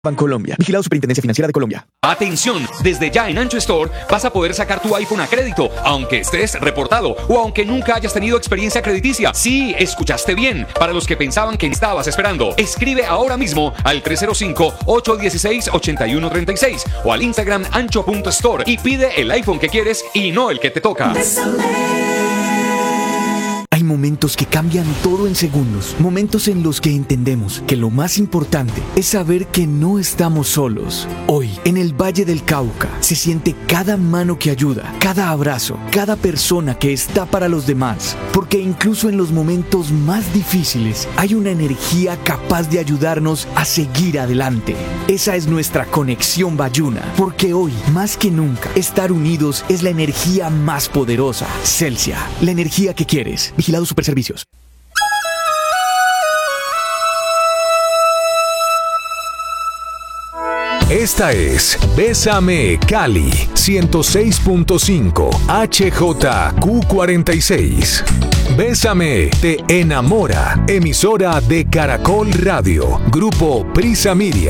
Bancolombia, vigilado Superintendencia Financiera de Colombia. Atención, desde ya en Ancho Store vas a poder sacar tu iPhone a crédito, aunque estés reportado o aunque nunca hayas tenido experiencia crediticia. Sí, escuchaste bien. Para los que pensaban que estabas esperando, escribe ahora mismo al 305-816-8136 o al Instagram ancho.store y pide el iPhone que quieres y no el que te toca. Hay momentos que cambian todo en segundos, momentos en los que entendemos que lo más importante es saber que no estamos solos. Hoy, en el Valle del Cauca, se siente cada mano que ayuda, cada abrazo, cada persona que está para los demás, porque incluso en los momentos más difíciles hay una energía capaz de ayudarnos a seguir adelante. Esa es nuestra conexión Bayuna, porque hoy, más que nunca, estar unidos es la energía más poderosa. Celsia, la energía que quieres. Vigilado Superservicios. Esta es Bésame Cali 106.5 HJQ46. Bésame te enamora. Emisora de Caracol Radio. Grupo Prisa Media.